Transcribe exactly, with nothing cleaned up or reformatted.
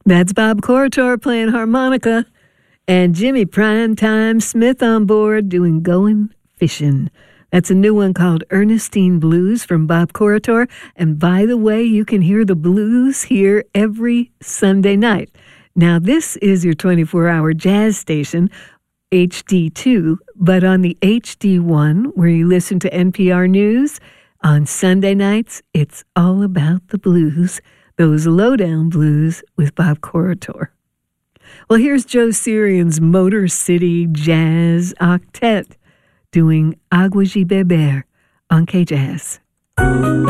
That's Bob Corritore playing harmonica, and Jimmy Primetime Smith on board doing Going Fishing. That's a new one called Ernestine Blues from Bob Corritore. And by the way, you can hear the blues here every Sunday night. Now, this is your twenty-four hour jazz station, H D two, but on the H D one, where you listen to N P R News, on Sunday nights, it's all about the blues, those lowdown blues with Bob Corritore. Well, here's Joe Sirian's Motor City Jazz Octet doing Agua de Beber on K-Jazz.